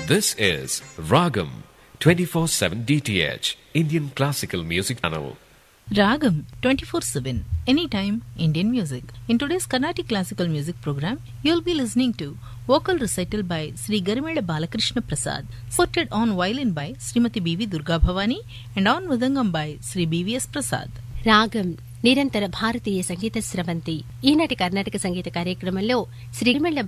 This is Ragam 24/7 DTH Indian Classical Music Channel. Ragam 24/7 Anytime Indian Music. In today's Carnatic Classical Music program, you'll be listening to vocal recital by Sri Garimela Balakrishna Prasad, supported on violin by Srimati B.V. Durga Bhavani and on mridangam by Sri B.V.S. Prasad. రాగం నిరంతర భారతీయ సంగీత స్రవంతి. ఈనాటి కర్ణాటక సంగీత కార్యక్రమంలో శ్రీ గరిమెళ్ల